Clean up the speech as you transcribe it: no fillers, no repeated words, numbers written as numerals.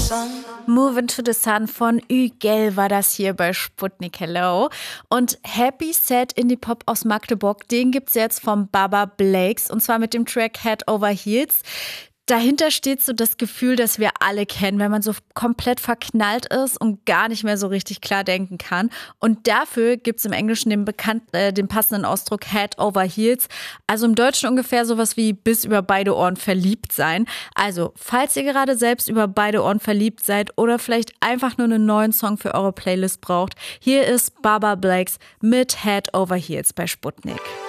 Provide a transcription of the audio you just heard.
Move into the Sun von Ügel war das hier bei Sputnik Hello. Und Happy Sad Indie Pop aus Magdeburg, den gibt's jetzt vom Baba Blakes und zwar mit dem Track Head Over Heels. Dahinter steht so das Gefühl, das wir alle kennen, wenn man so komplett verknallt ist und gar nicht mehr so richtig klar denken kann. Und dafür gibt's im Englischen den passenden Ausdruck Head over Heels. Also im Deutschen ungefähr sowas wie bis über beide Ohren verliebt sein. Also, falls ihr gerade selbst über beide Ohren verliebt seid oder vielleicht einfach nur einen neuen Song für eure Playlist braucht, hier ist Baba Blakes mit Head over Heels bei Sputnik.